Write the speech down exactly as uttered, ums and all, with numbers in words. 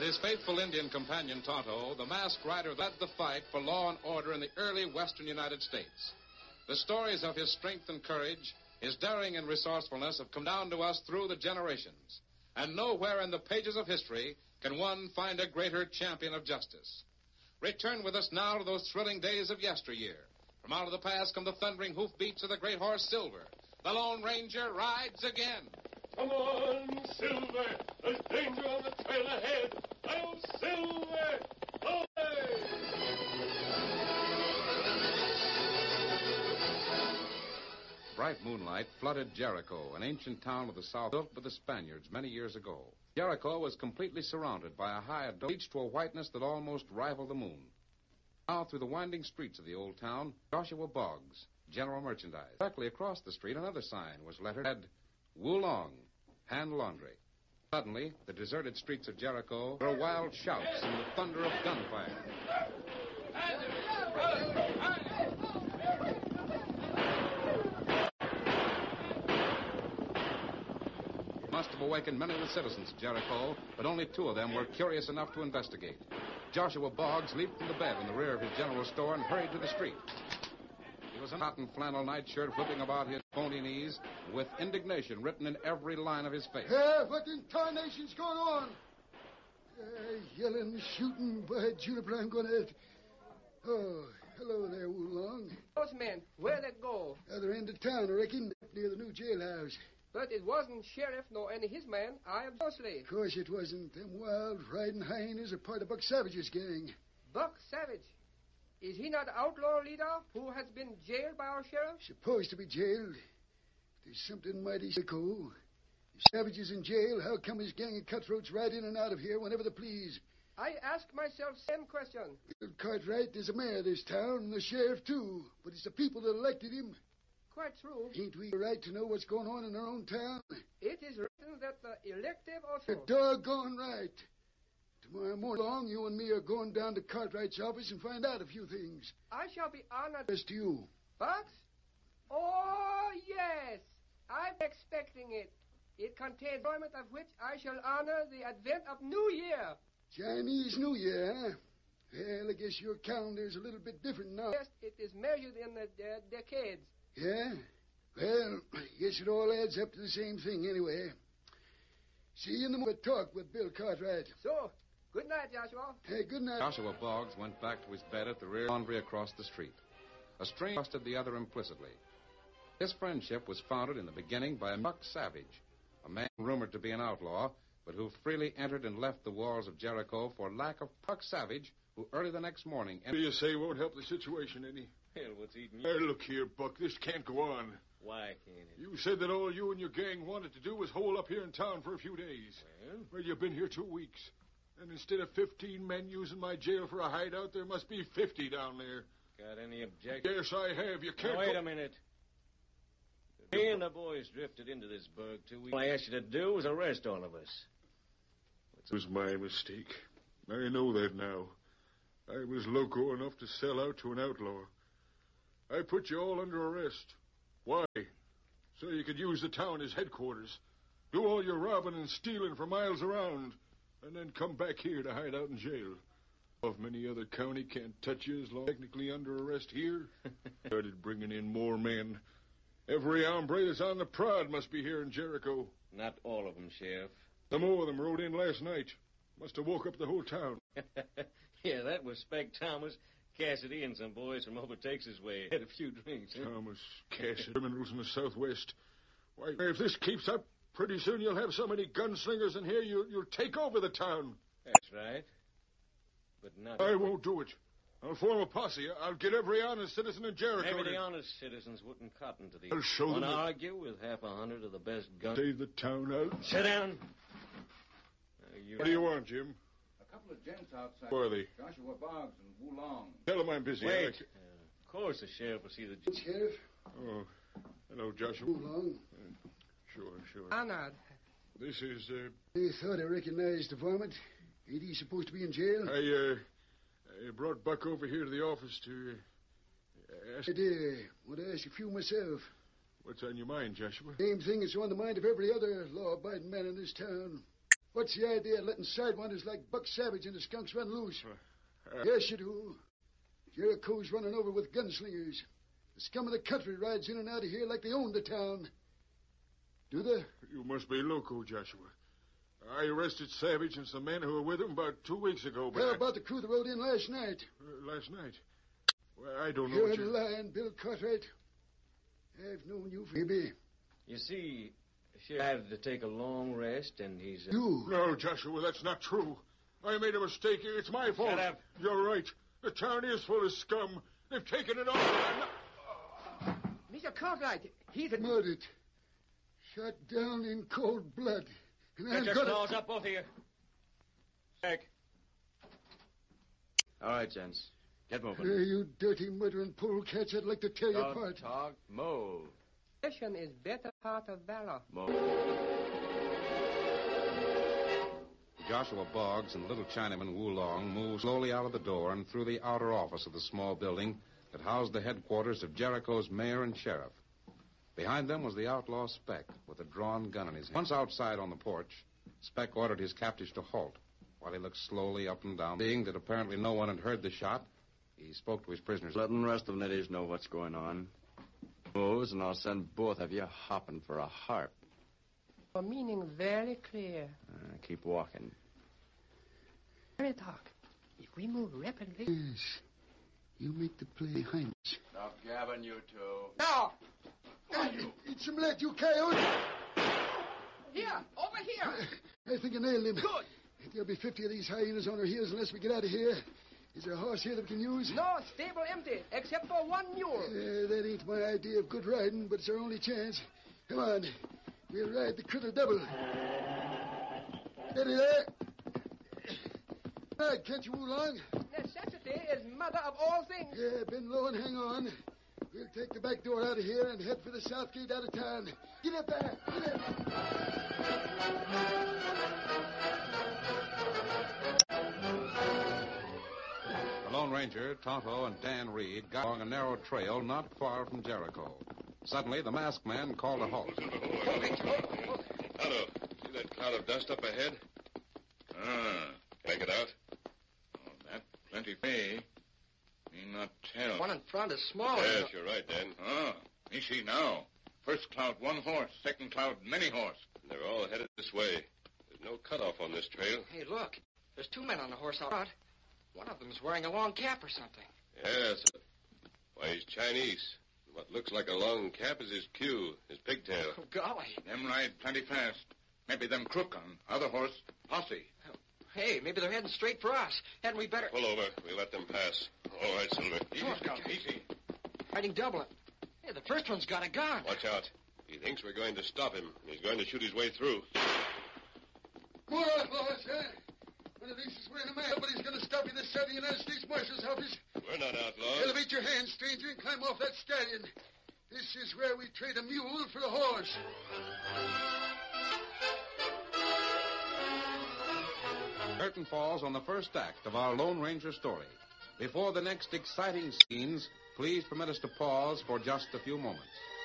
his faithful Indian companion Tonto, the masked rider led the fight for law and order in the early western United States. The stories of his strength and courage, his daring and resourcefulness have come down to us through the generations. And nowhere in the pages of history can one find a greater champion of justice. Return with us now to those thrilling days of yesteryear. From out of the past come the thundering hoofbeats of the great horse Silver. The Lone Ranger rides again. Come on, Silver. There's danger on the trail ahead. Oh, Silver! Away! Bright moonlight flooded Jericho, an ancient town of the south built by the Spaniards many years ago. Jericho was completely surrounded by a high dome reached to a whiteness that almost rivaled the moon. Now, through the winding streets of the old town, Joshua Boggs, General Merchandise. Directly across the street, another sign was lettered, Wulong, Hand Laundry. Suddenly, the deserted streets of Jericho were wild shouts and the thunder of gunfire. Must have awakened many of the citizens of Jericho, but only two of them were curious enough to investigate. Joshua Boggs leaped from the bed in the rear of his general store and hurried to the street. He was in a cotton flannel nightshirt flipping about his bony knees with indignation written in every line of his face. Hey, what in tarnation's going on? Uh, yelling, shooting, by Juniper, I'm going to... Oh, hello there, Wulong. Those men, where'd they go? Other end of town, I reckon, near the new jailhouse. But it wasn't sheriff nor any of his men. I am closely. Of course it wasn't. Them wild riding hyenas are part of Buck Savage's gang. Buck Savage? Is he not outlaw leader who has been jailed by our sheriff? Supposed to be jailed. There's something mighty cool. If Savage is in jail, how come his gang of cutthroats ride in and out of here whenever they please? I ask myself same question. Bill Cartwright is the mayor of this town, and the sheriff, too. But it's the people that elected him. Quite true. Ain't we right to know what's going on in our own town? It is written that the elective also... You're doggone right. Tomorrow morning, long, you and me are going down to Cartwright's office and find out a few things. I shall be honored. Best to you. Bucks? Oh, yes. I'm expecting it. It contains employment of which I shall honor the advent of New Year. Chinese New Year, huh? Well, I guess your calendar's a little bit different now. Yes, it is measured in the uh, decades. Yeah? Well, I guess it all adds up to the same thing anyway. See you in the morning. Talk with Bill Cartwright. So, good night, Joshua. Hey, good night. Joshua Boggs went back to his bed at the rear laundry across the street. A stranger trusted the other implicitly. His friendship was founded in the beginning by Buck Savage, a man rumored to be an outlaw, but who freely entered and left the walls of Jericho for lack of Buck Savage, who early the next morning... What do you say won't help the situation any? Hell, what's eating Hey, you? look here, Buck. This can't go on. Why can't it? You said that all you and your gang wanted to do was hole up here in town for a few days. Well? Well, you've been here two weeks. And instead of fifteen men using my jail for a hideout, there must be fifty down there. Got any objection? Yes, I have. You can't Now, wait go... a minute. Me and the boys drifted into this burg two weeks. All I asked you to do was arrest all of us. It was my mistake. I know that now. I was loco enough to sell out to an outlaw. I put you all under arrest. Why? So you could use the town as headquarters. Do all your robbing and stealing for miles around. And then come back here to hide out in jail. Of many other county can't touch you as long as technically under arrest here. Started bringing in more men. Every hombre that's on the prod must be here in Jericho. Not all of them, Sheriff. Some more of them rode in last night. Must have woke up the whole town. Yeah, that was Spec Thomas, Cassidy, and some boys from over Texas way. Had a few drinks. Huh? Thomas, Cassidy, criminals in the Southwest. Why, if this keeps up, pretty soon you'll have so many gunslingers in here you'll, you'll take over the town. That's right. But not... I won't do it. I'll form a posse. I'll get every honest citizen in Jericho. Maybe the to... honest citizens wouldn't cotton to the... I'll show them... Want to that... argue with half a hundred of the best guns... Save the town out. Sit down. Now, you... What do you want, Jim? A couple of gents outside. Who are they? Joshua Boggs and Wulong. Tell them I'm busy. Wait. I... Uh, of course the sheriff will see the... Sheriff? Oh, hello, Joshua. Wulong. Sure, sure. Honored. This is, uh... I thought I recognized the varmint. Ain't he supposed to be in jail? I, uh... I brought Buck over here to the office to... Uh, ask... I did. Want to ask a few myself. What's on your mind, Joshua? Same thing that's on the mind of every other law-abiding man in this town. What's the idea of letting sidewinders like Buck Savage and the skunks run loose? Uh, Yes, you do. Jericho's running over with gunslingers. The scum of the country rides in and out of here like they own the town. Do they? You must be loco, Joshua. I arrested Savage and some men who were with him about two weeks ago, but How I- about the crew that rode in last night? Uh, last night. Well, I don't know You're what you... lying, Bill Cartwright. I've known you for maybe. You see, Sheriff had to take a long rest, and he's... Uh... You. No, Joshua, that's not true. I made a mistake. It's my fault. Shut up. You're right. The town is full of scum. They've taken it all. I'm not- Mister Cartwright, he's a... Murdered. Shot down in cold blood. And Get I'm your gonna... claws up, both of you. Back. All right, gents. Get moving. Hey, you dirty murdering polecats, I'd like to tear you Don't apart. talk. Move. Passion is better part of valor. Move. Joshua Boggs and little Chinaman Wu Long moved slowly out of the door and through the outer office of the small building that housed the headquarters of Jericho's mayor and sheriff. Behind them was the outlaw Speck with a drawn gun in his hand. Once outside on the porch, Speck ordered his captors to halt while he looked slowly up and down. Seeing that apparently no one had heard the shot, he spoke to his prisoners. Let the rest of the natives know what's going on. Moves, and I'll send both of you hopping for a harp. Your meaning very clear. Uh, keep walking. Very talk. If we move rapidly... Yes. You make the play, Heinz. Stop gabbing, you two. No! Eat some lead, you coyote. Here! Over here! I think I nailed him. Good! There'll be fifty of these hyenas on our heels unless we get out of here. Is there a horse here that we can use? No, stable empty, except for one mule. Uh, that ain't my idea of good riding, but it's our only chance. Come on. We'll ride the critter double. Steady there. All right, can't you move along? Necessity is mother of all things. Yeah, bend low and hang on. We'll take the back door out of here and head for the south gate out of town. Get up there. Get up. The Lone Ranger, Tonto, and Dan Reed got along a narrow trail not far from Jericho. Suddenly, the masked man called a halt. Tonto, see that cloud of dust up ahead? Ah, make it out? Oh, that plenty pay. Me not tell. One in front is smaller. Yes, you're right, Dan. Ah, me see now. First cloud, one horse. Second cloud, many horse. They're all headed this way. There's no cutoff on this trail. Hey, look. There's two men on the horse out front. One of them's wearing a long cap or something. Yes. Why, he's Chinese. What looks like a long cap is his queue, his pigtail. Oh, golly. Them ride plenty fast. Maybe them crook on. Other horse, posse. Hey, maybe they're heading straight for us. Hadn't we better... Pull over. We'll let them pass. All right, Silver. Easy, Scout, easy. Riding double. Hey, the first one's got a gun. Watch out. He thinks we're going to stop him, and he's going to shoot his way through. More outlaws, huh? One of these is wearing a mask. Nobody's going to stop you this side of the United States Marshal's office. We're not outlaws. Elevate your hands, stranger, and climb off that stallion. This is where we trade a mule for a horse. Curtain falls on the first act of our Lone Ranger story. Before the next exciting scenes, please permit us to pause for just a few moments.